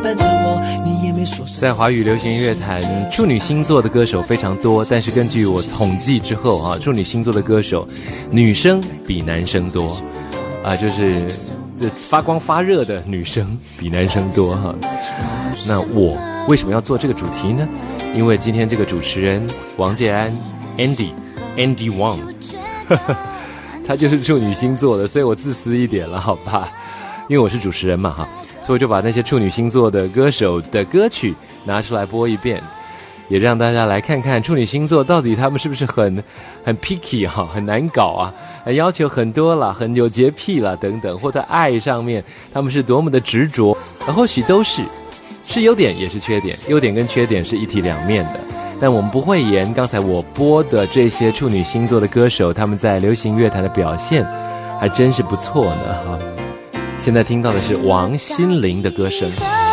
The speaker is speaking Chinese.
反正我你也没说什么。 在华语流行音乐坛，处女星座的歌手非常多，但是根据我统计之后啊，处女星座的歌手女生比男生多啊，就是这发光发热的女生比男生多哈。那我为什么要做这个主题呢？因为今天这个主持人王建安 Andy Wang 他就是处女星座的，所以我自私一点了好吧，因为我是主持人嘛哈，所以我就把那些处女星座的歌手的歌曲拿出来播一遍，也让大家来看看处女星座到底他们是不是很 picky 哈，很难搞啊，很要求很多啦，很有洁癖啦等等，或在爱上面他们是多么的执着，或许都是优点也是缺点，优点跟缺点是一体两面的。但我们不会言刚才我播的这些处女星座的歌手，他们在流行乐坛的表现还真是不错呢哈。现在听到的是王心凌的歌声。